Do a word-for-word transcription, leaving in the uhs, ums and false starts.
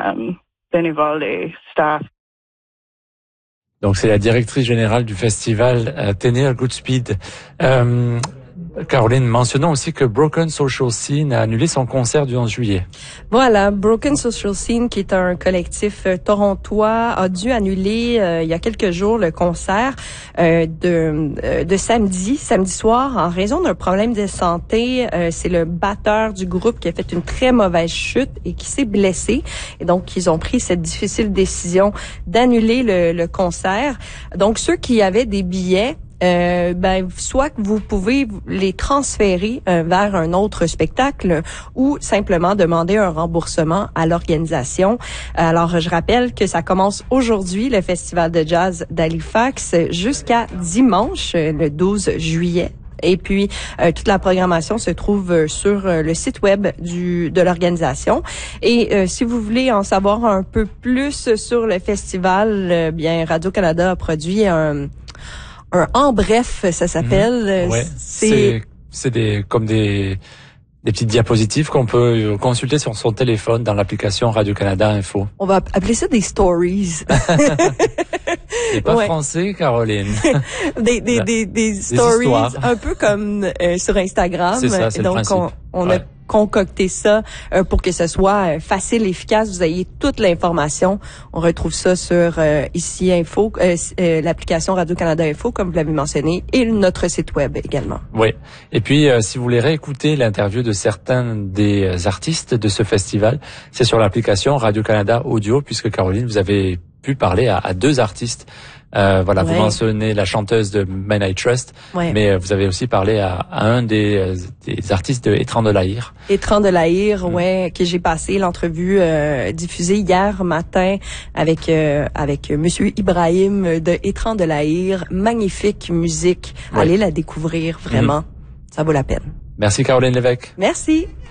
euh, bénévoles et staff. Donc c'est la directrice générale du festival euh, Tenir Goodspeed. Euh, Caroline, mentionnons aussi que Broken Social Scene a annulé son concert du onze juillet. Voilà, Broken Social Scene, qui est un collectif euh, torontois, a dû annuler euh, il y a quelques jours le concert euh, de euh, de samedi, samedi soir, en raison d'un problème de santé. Euh, c'est le batteur du groupe qui a fait une très mauvaise chute et qui s'est blessé. Et donc, ils ont pris cette difficile décision d'annuler le, le concert. Donc, ceux qui avaient des billets, Euh, ben soit que vous pouvez les transférer euh, vers un autre spectacle ou simplement demander un remboursement à l'organisation. Alors je rappelle que ça commence aujourd'hui, le festival de jazz d'Halifax, jusqu'à dimanche le douze juillet. Et puis euh, toute la programmation se trouve sur euh, le site web du de l'organisation. Et euh, si vous voulez en savoir un peu plus sur le festival, euh, bien Radio-Canada a produit un Un en bref, ça s'appelle. Mmh. Ouais, c'est c'est des comme des des petites diapositives qu'on peut consulter sur son téléphone dans l'application Radio-Canada Info. On va appeler ça des stories. C'est pas ouais. français, Caroline. des, des, des, des stories, histoires. Un peu comme euh, sur Instagram. C'est ça, c'est donc le principe. on, on ouais. a concocté ça euh, pour que ce soit euh, facile, efficace. Vous ayez toute l'information. On retrouve ça sur euh, ici Info, euh, euh, l'application Radio-Canada Info, comme vous l'avez mentionné, et notre site web également. Oui. Et puis, euh, si vous voulez réécouter l'interview de certains des artistes de ce festival, c'est sur l'application Radio-Canada Audio, puisque Caroline, vous avez pu parler à, à deux artistes. Euh, voilà, ouais. Vous mentionnez la chanteuse de Man I Trust, ouais. mais vous avez aussi parlé à, à un des, des artistes de Étran de l'Aïr. Étran de l'Aïr, mmh. ouais, que j'ai passé l'entrevue euh, diffusée hier matin avec euh, avec Monsieur Ibrahim de Étran de l'Aïr. Magnifique musique, ouais. Allez la découvrir vraiment, mmh. ça vaut la peine. Merci Caroline Lévesque. Merci.